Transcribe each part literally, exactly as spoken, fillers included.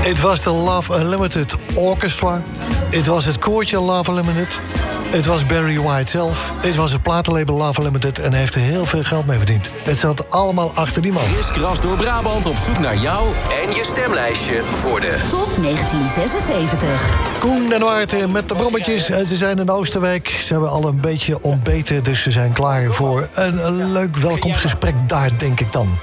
Het was de Love Unlimited Orchestra. Het was het koortje Love Unlimited. Het was Barry White zelf. Het was het platenlabel Love Unlimited en heeft er heel veel geld mee verdiend. Het zat allemaal achter die man. Kriskras door Brabant op zoek naar jou en je stemlijstje voor de Top negentien zesenzeventig. Koen en Maarten met de brommetjes. Ze zijn in Oosterwijk. Ze hebben al een beetje ontbeten, dus ze zijn klaar voor een, een leuk welkomstgesprek daar, denk ik dan.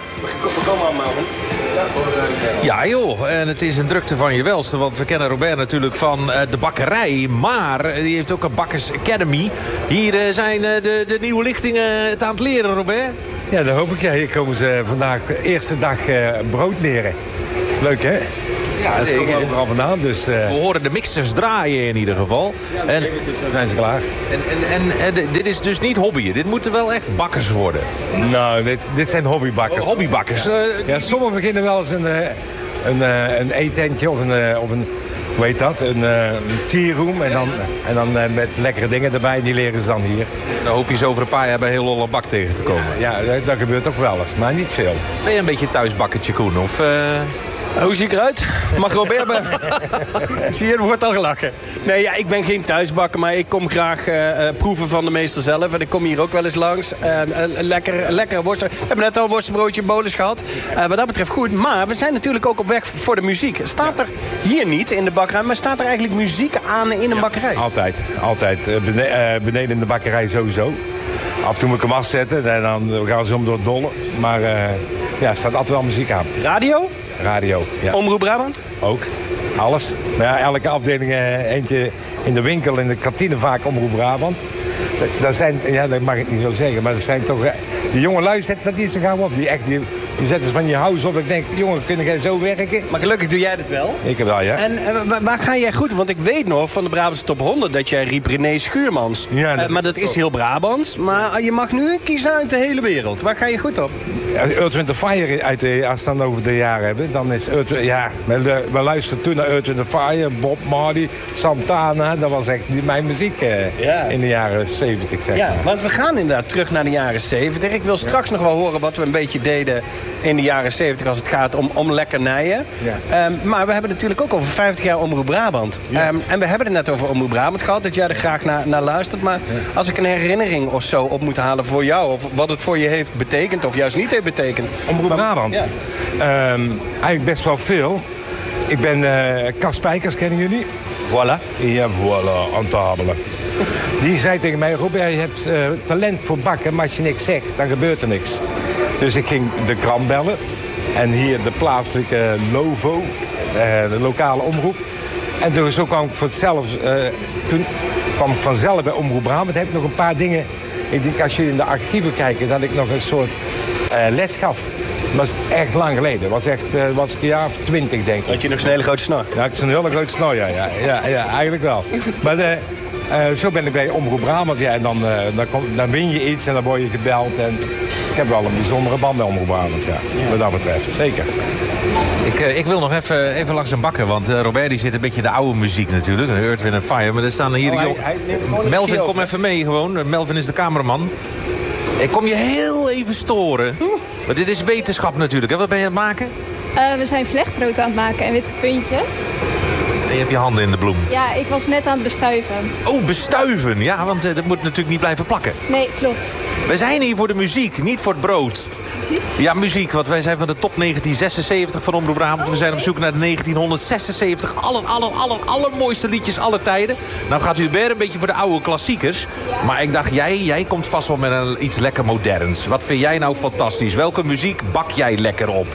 Ja joh, en het is een drukte van je welste. Want we kennen Robert natuurlijk van uh, de bakkerij. Maar die heeft ook een Bakkers Academy. Hier uh, zijn uh, de, de nieuwe lichtingen het aan het leren, Robert. Ja, dat hoop ik. Ja. Hier komen ze vandaag de eerste dag uh, brood leren. Leuk hè? Ja, dat komt overal vandaan. Dus, uh... we horen de mixers draaien in ieder geval. Ja, en dan zijn ze klaar. En, en, en, en dit is dus niet hobbyen. Dit moeten wel echt bakkers worden. Nou, dit, dit zijn hobbybakkers. Oh, hobbybakkers. Ja. Uh, ja, sommigen beginnen wel eens een, een, een eetentje of een, of een, hoe heet dat, een, een tea room. En dan, en dan met lekkere dingen erbij. Die leren ze dan hier. Dan hoop je zo over een paar jaar bij heel Holle Bak tegen te komen. Ja, ja, dat gebeurt ook wel eens, maar niet veel. Ben je een beetje thuisbakkertje, Koen? Of... Uh... Hoe zie ik eruit? Mag Robert bij? Zie je, er wordt al gelachen. Nee, ja, ik ben geen thuisbakker, maar ik kom graag uh, proeven van de meester zelf. En ik kom hier ook wel eens langs. Uh, uh, lekker, lekker worsten. We hebben net al een worstenbroodje bolus gehad. Uh, wat dat betreft goed. Maar we zijn natuurlijk ook op weg voor de muziek. Staat er hier niet in de bakkerij, maar staat er eigenlijk muziek aan in een ja, bakkerij? Altijd, altijd. Bene- uh, beneden in de bakkerij sowieso. Af en toe moet ik hem afzetten en dan gaan ze om door het dolle. Maar uh, ja, er staat altijd wel muziek aan. Radio? Radio, ja. Omroep Brabant? Ook. Alles. Maar ja, elke afdeling, uh, eentje in de winkel, in de kantine vaak Omroep Brabant. Dat zijn, ja, dat mag ik niet zo zeggen, maar dat zijn toch... Uh, die jonge lui zetten dat niet zo gauw op. Die, echt, die, die zetten ze van je huis op. Ik denk, jongen, kun jij zo werken? Maar gelukkig doe jij dat wel. Ik heb wel, ja. En uh, waar ga jij goed? Want ik weet nog van de Brabantse Top honderd dat jij riep René Schuurmans. Ja, dat uh, maar dat is heel Brabants. Maar je mag nu kiezen uit de hele wereld. Waar ga je goed op? Earth, Wind and Fire, uit de, als we het dan over de jaren hebben, dan is Earth, ja, we, we luisterden toen naar Earth, Wind and Fire, Bob Marley, Santana. Dat was echt mijn muziek uh, ja. in de jaren zeventig, zeg ja, maar. Want we gaan inderdaad terug naar de jaren zeventig. Ik wil straks ja. nog wel horen wat we een beetje deden in de jaren zeventig als het gaat om, om lekkernijen. Ja. Um, maar we hebben natuurlijk ook over vijftig jaar Omroep Brabant. Ja. Um, en we hebben het net over Omroep Brabant gehad, dat jij er graag naar, naar luistert. Maar ja. als ik een herinnering of zo op moet halen voor jou, of wat het voor je heeft betekend of juist niet heeft betekend. Omroep Brabant? Ja. Um, eigenlijk best wel veel. Ik ben uh, Cas Spijkers, kennen jullie? Voilà. Ja, voilà, entabele. Die zei tegen mij, Robert, je hebt uh, talent voor bakken, maar als je niks zegt, dan gebeurt er niks. Dus ik ging de krant bellen. En hier de plaatselijke Lovo, uh, de lokale omroep. En toen zo kwam ik voor hetzelfde. Uh, toen kwam ik vanzelf bij Omroep Brabant. Heb ik nog een paar dingen. Ik denk, als jullie in de archieven kijken, dat ik nog een soort uh, les gaf. Dat was echt lang geleden. Dat was echt, uh, was ik een jaar of twintig, denk ik. Had je nog zo'n hele grote snor? Ja, ik had zo'n hele grote snor, ja. Ja, ja, ja eigenlijk wel. Maar uh, uh, zo ben ik bij Omroep Brabant. Ja, en dan, uh, dan, kom, dan win je iets en dan word je gebeld. En ik heb wel een bijzondere band bij Omroep Brabant, ja. ja. Wat dat betreft, zeker. Ik, uh, ik wil nog even, even langs een bakker, want uh, Robert die zit een beetje in de oude muziek natuurlijk. Earth, Wind and Fire, maar er staan hier... Oh, hij, hij Melvin, kom even mee gewoon. Melvin is de cameraman. Ik kom je heel even storen. Maar dit is wetenschap natuurlijk. Hè? Wat ben je aan het maken? Uh, we zijn vlechtbrood aan het maken en witte puntjes. En je hebt je handen in de bloem. Ja, ik was net aan het bestuiven. Oh, bestuiven. Ja, want uh, dat moet natuurlijk niet blijven plakken. Nee, klopt. We zijn hier voor de muziek, niet voor het brood. Muziek? Ja, muziek. Want wij zijn van de top negentien zesenzeventig van Omroep Brabant. Oh, we zijn op zoek naar de negentienhonderdzesenzeventig. Aller, aller, aller, allermooiste liedjes aller tijden. Nou gaat Hubert een beetje voor de oude klassiekers. Ja. Maar ik dacht, jij, jij komt vast wel met een, iets lekker moderns. Wat vind jij nou fantastisch? Welke muziek bak jij lekker op?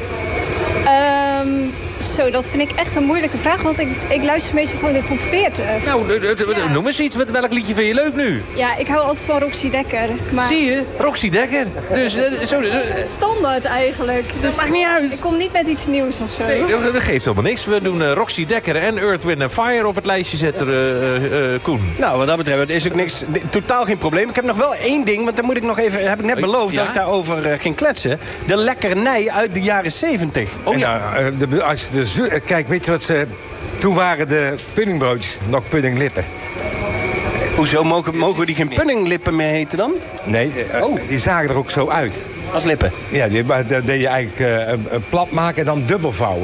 Um, zo, dat vind ik echt een moeilijke vraag. Want ik, ik luister meestal gewoon de top veertig. Nou, de, de, de, ja. noem eens iets. Welk liedje vind je leuk nu? Ja, ik hou altijd van Roxy Dekker. Maar... Zie je? Roxy Dekker. Dus, uh, zo, uh, standaard eigenlijk. Dus dat maakt niet uit. Ik kom niet met iets nieuws of zo. Nee, dat, dat geeft helemaal niks. We doen uh, Roxy Dekker en Earth, Wind and Fire op het lijstje zetten, uh, uh, Koen. Nou, wat dat betreft is ook niks, totaal geen probleem. Ik heb nog wel één ding, want dan moet ik nog even, heb ik net beloofd ja? dat ik daarover uh, ging kletsen. De lekkernij uit de jaren zeventig. Oh ja. Nou, uh, de, als je de zo, uh, kijk, weet je wat ze... Toen waren de puddingbroodjes nog puddinglippen. Hoezo? Mogen, mogen die geen puddinglippen meer heten dan? Nee, uh, oh. die zagen er ook zo uit. Als lippen? Ja, die, dat deed je eigenlijk uh, uh, plat maken en dan dubbel vouwen.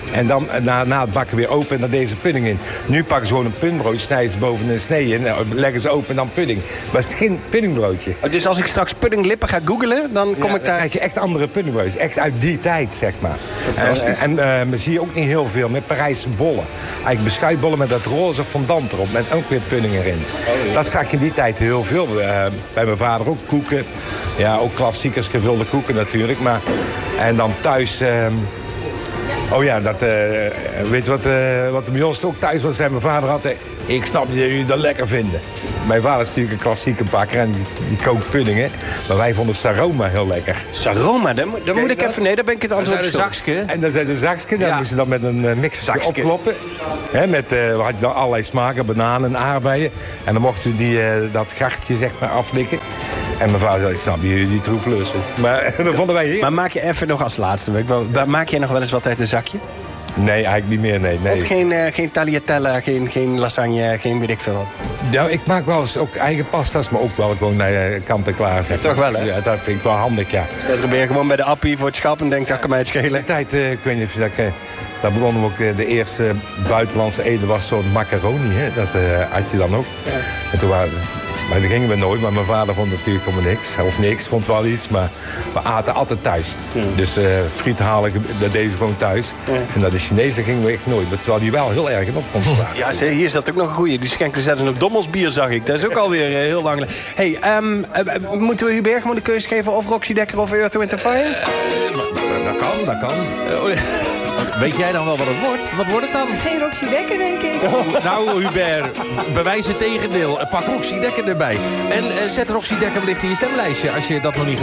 En dan na, na het bakken weer open en dan deze pudding in. Nu pakken ze gewoon een puddingbrood, snijden ze boven een snee in, leggen ze open en dan pudding. Maar het is geen puddingbroodje. Dus als ik straks puddinglippen ga googlen, dan kom Ja, ik daar... Dan krijg je echt andere puddingbroodjes. Echt uit die tijd, zeg maar. Fantastisch. En, en uh, we zie je ook niet heel veel met Parijse bollen. Eigenlijk beschuitbollen met dat roze fondant erop. Met ook weer pudding erin. Oh, ja. Dat zag je in die tijd heel veel. Uh, bij mijn vader ook koeken. Ja, ook klassiekers, gevulde koeken natuurlijk. Maar, en dan thuis... Uh, Oh ja, dat, uh, weet je wat, uh, wat bij ons ook thuis was? Zei mijn vader had, ik snap dat jullie dat lekker vinden. Mijn vader is natuurlijk een klassieke bakker en die, die kookt puddingen. Maar wij vonden Saroma heel lekker. Saroma, dan, dan moet ik even... Nee, daar ben ik het antwoord op. Dat is een zakje. En dan zijn een zakje, dan Ja. moesten ze dan met een uh, mixer opkloppen. Hè, met uh, had je dan allerlei smaken, bananen en aardbeien. En dan mochten we die, uh, dat grachtje zeg maar aflikken. En mijn vader zei, ik snap jullie die troeflussen. Maar dat vonden wij heerlijk. Maar maak je even nog als laatste. Ik wel, maak jij nog wel eens wat uit een zakje? Nee, eigenlijk niet meer, nee. nee. Ook geen, uh, geen tagliatella, geen, geen lasagne, geen weet ik veel. Nou, ik maak wel eens ook eigen pasta's, maar ook wel gewoon naar uh, kant-en-klaar. Zeg. Ja, toch wel, hè? Ja, dat vind ik wel handig, ja. Dus dat probeer je gewoon bij de appie voor het schap en denkt, dat kan mij het schelen. In de tijd, uh, ik weet niet of je dat kent. Daar begonnen we ook, uh, de eerste buitenlandse eten was zo'n macaroni, hè. Dat uh, had je dan ook. Ja. En toen waren... Maar daar gingen we nooit, maar mijn vader vond natuurlijk helemaal niks. Of niks, vond wel iets, maar we aten altijd thuis. Ja. Dus uh, friet halen, dat deden we gewoon thuis. Ja. En naar de Chinezen gingen we echt nooit. Maar terwijl die wel heel erg in op kon staan. Ja, zie, hier zat ook nog een goeie. Die schenken zetten nog dommelsbier, zag ik. Dat is ook alweer uh, heel lang. Hey, um, uh, moeten we Hubert gewoon de keuze geven of Roxy Dekker of Earth, Wind and Fire? Uh, dat kan, dat kan. Uh, Weet jij dan wel wat het wordt? Wat wordt het dan? Geen Roxy Dekker, denk ik. Oh, nou, Hubert, bewijs het tegendeel. Pak Roxy Dekker erbij. En uh, zet Roxy Dekker wellicht in je stemlijstje als je dat nog niet